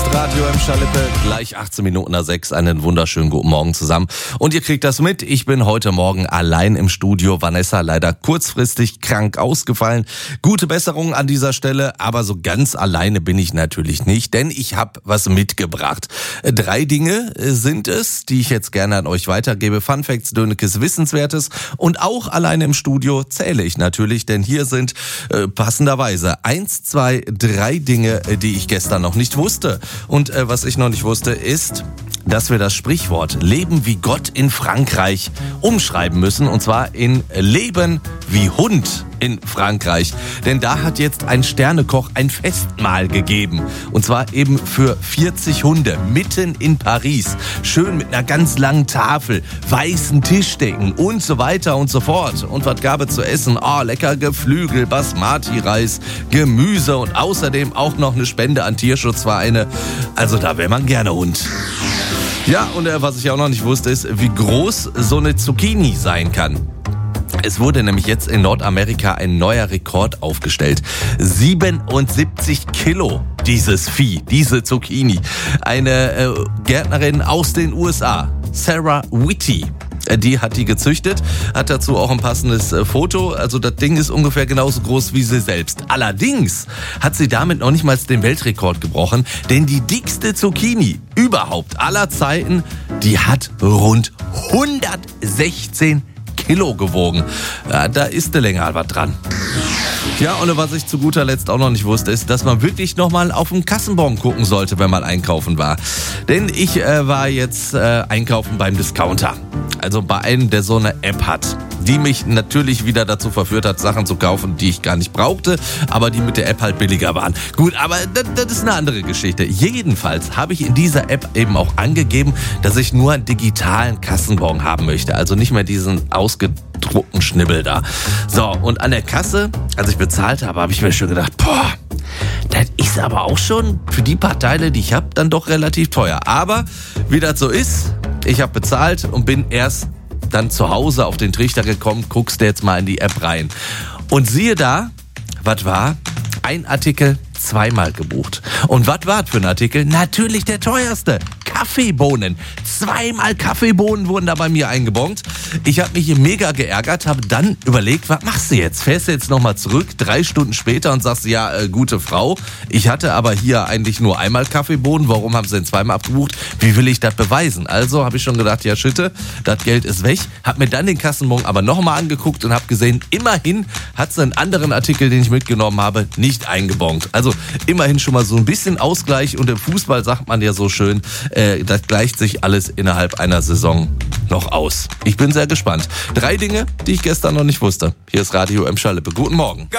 Radio Emscher Lippe, gleich 18 Minuten nach 6, einen wunderschönen guten Morgen zusammen. Und ihr kriegt das mit, ich bin heute Morgen allein im Studio. Vanessa leider kurzfristig krank ausgefallen. Gute Besserung an dieser Stelle, aber so ganz alleine bin ich natürlich nicht, denn ich habe was mitgebracht. 3 Dinge sind es, die ich jetzt gerne an euch weitergebe. Fun Facts, Dönekes Wissenswertes, und auch alleine im Studio zähle ich natürlich, denn hier sind passenderweise 1, 2, 3 Dinge, die ich gestern noch nicht wusste. Und was ich noch nicht wusste, ist, dass wir das Sprichwort Leben wie Gott in Frankreich umschreiben müssen. Und zwar in Leben wie Hund in Frankreich. Denn da hat jetzt ein Sternekoch ein Festmahl gegeben. Und zwar eben für 40 Hunde mitten in Paris. Schön mit einer ganz langen Tafel, weißen Tischdecken und so weiter und so fort. Und was gab es zu essen? Oh, lecker Geflügel, Basmati-Reis, Gemüse und außerdem auch noch eine Spende an Tierschutzvereine. Also da wäre man gerne Hund. Ja, und was ich auch noch nicht wusste, ist, wie groß so eine Zucchini sein kann. Es wurde nämlich jetzt in Nordamerika ein neuer Rekord aufgestellt. 77 Kilo dieses Vieh, diese Zucchini. Eine Gärtnerin aus den USA, Sarah Whitty, die hat die gezüchtet, hat dazu auch ein passendes Foto. Also das Ding ist ungefähr genauso groß wie sie selbst. Allerdings hat sie damit noch nicht mal den Weltrekord gebrochen, denn die dickste Zucchini überhaupt aller Zeiten, die hat rund 116 Kilo gewogen. Ja, da ist eine länger was dran. Ja, und was ich zu guter Letzt auch noch nicht wusste, ist, dass man wirklich nochmal auf den Kassenbon gucken sollte, wenn man einkaufen war. Denn ich war jetzt einkaufen beim Discounter. Also bei einem, der so eine App hat, die mich natürlich wieder dazu verführt hat, Sachen zu kaufen, die ich gar nicht brauchte, aber die mit der App halt billiger waren. Gut, aber das ist eine andere Geschichte. Jedenfalls habe ich in dieser App eben auch angegeben, dass ich nur einen digitalen Kassenbon haben möchte. Also nicht mehr diesen ausgedruckten Schnibbel da. So, und an der Kasse, als ich bezahlt habe, habe ich mir schon gedacht, boah, das ist aber auch schon für die paar Teile, die ich habe, dann doch relativ teuer. Aber wie das so ist, ich habe bezahlt und bin erst dann zu Hause auf den Trichter gekommen, guckst du jetzt mal in die App rein. Und siehe da, was war? Ein Artikel zweimal gebucht. Und was war das für ein Artikel? Natürlich der teuerste. Kaffeebohnen. 2-mal Kaffeebohnen wurden da bei mir eingebongt. Ich habe mich hier mega geärgert, habe dann überlegt, was machst du jetzt? Fährst du jetzt nochmal zurück, 3 Stunden später und sagst, ja, gute Frau, ich hatte aber hier eigentlich nur einmal Kaffeebohnen, warum haben sie denn 2-mal abgebucht? Wie will ich das beweisen? Also habe ich schon gedacht, ja Schütte, das Geld ist weg. Habe mir dann den Kassenbon aber nochmal angeguckt und habe gesehen, immerhin hat sie einen anderen Artikel, den ich mitgenommen habe, nicht eingebongt. Also immerhin schon mal so ein bisschen Ausgleich, und im Fußball sagt man ja so schön, das gleicht sich alles innerhalb einer Saison noch aus. Ich bin sehr gespannt. 3 Dinge, die ich gestern noch nicht wusste. Hier ist Radio Emscher Lippe. Guten Morgen.